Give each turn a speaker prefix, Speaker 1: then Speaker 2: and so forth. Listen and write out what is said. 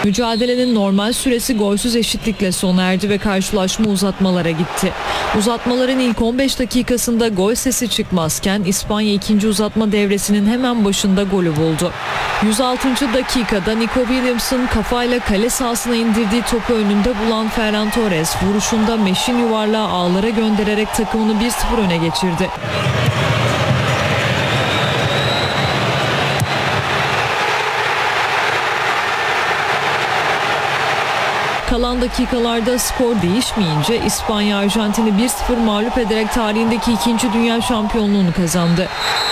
Speaker 1: Mücadelenin normal süresi golsüz eşitlikle sona erdi ve karşılaşma uzatmalara gitti. Uzatmaların ilk 15 dakikasında gol sesi çıkmazken İspanya ikinci uzatma devresinin hemen başında golü buldu. 106. dakikada Nico Williams'ın kafayla kale sahasına indirdiği topu önünde bulan Ferran Torres vuruşunda meşin yuvarlağı ağlara göndererek takımını 1-0 öne geçirdi. Kalan dakikalarda skor değişmeyince İspanya Arjantin'i 1-0 mağlup ederek tarihindeki 2. dünya şampiyonluğunu kazandı.